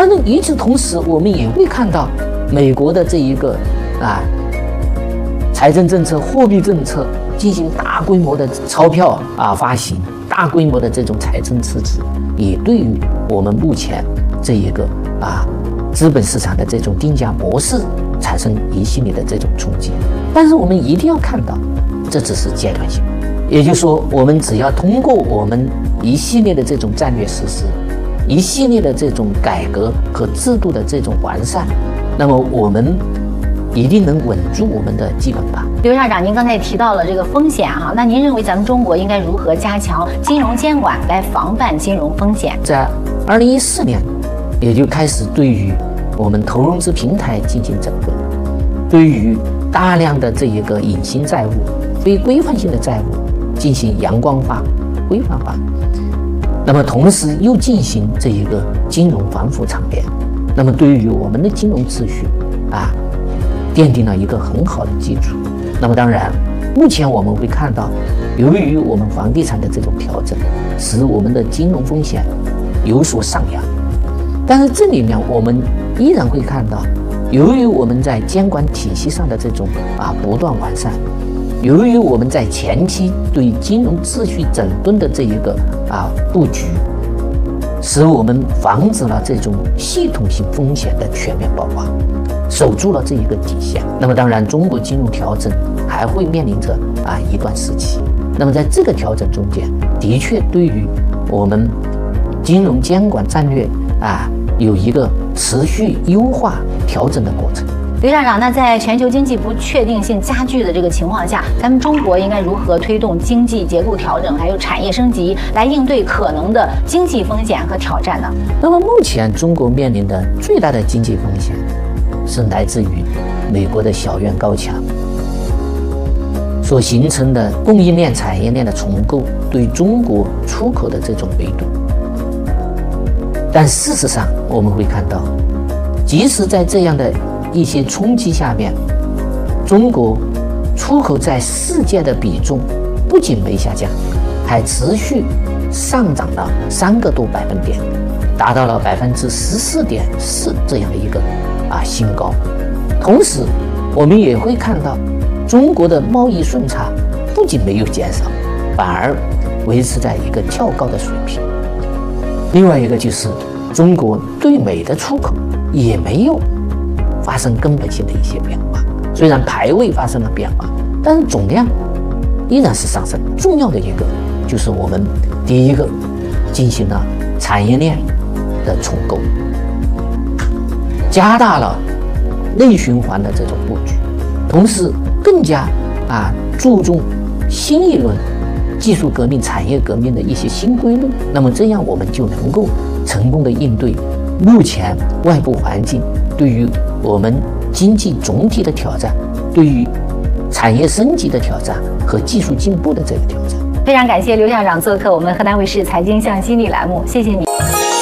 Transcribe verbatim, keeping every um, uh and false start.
但是与此同时，我们也会看到美国的这一个啊财政政策、货币政策进行大规模的钞票啊发行，大规模的这种财政刺激，也对于我们目前这一个啊资本市场的这种定价模式产生一系列的这种冲击。但是我们一定要看到，这只是阶段性，也就是说，我们只要通过我们一系列的这种战略实施，一系列的这种改革和制度的这种完善，那么我们一定能稳住我们的基本盘。 刘校长，您刚才也提到了这个风险哈，那您认为咱们中国应该如何加强金融监管来防范金融风险？ 在二零一四年，也就开始对于我们投融资平台进行整顿，对于大量的这一个隐形债务、非规范性的债务进行阳光化、规范化。那么同时又进行这一个金融反腐倡廉，那么对于我们的金融秩序啊，奠定了一个很好的基础。那么当然，目前我们会看到，由于我们房地产的这种调整，使我们的金融风险有所上扬。但是这里面我们依然会看到，由于我们在监管体系上的这种啊不断完善，由于我们在前期对金融秩序整顿的这一个啊布局，使我们防止了这种系统性风险的全面爆发，守住了这一个底线。那么当然，中国金融调整还会面临着啊一段时期。那么在这个调整中间，的确对于我们金融监管战略啊有一个持续优化调整的过程。 刘校长，那在全球经济不确定性加剧的这个情况下，咱们中国应该如何推动经济结构调整，还有产业升级，来应对可能的经济风险和挑战呢？ 那么目前中国面临的最大的经济风险是来自于美国的小院高墙所形成的供应链、产业链的重构对中国出口的这种围堵。但事实上，我们会看到，即使在这样的一些冲击下面，中国出口在世界的比重不仅没下降，还持续上涨了三个多百分点，达到了百分之十四点四这样的一个啊新高。同时，我们也会看到，中国的贸易顺差不仅没有减少，反而维持在一个较高的水平。另外一个就是中国对美的出口也没有发生根本性的一些变化，虽然排位发生了变化，但是总量依然是上升。重要的一个就是我们第一个进行了产业链的重构，加大了内循环的这种布局，同时更加啊注重新一轮技术革命、产业革命的一些新规律。那么这样我们就能够成功的应对目前外部环境对于我们经济总体的挑战，对于产业升级的挑战和技术进步的这个挑战。 非常感谢刘校长做客我们河南卫视财经向心力栏目，谢谢你。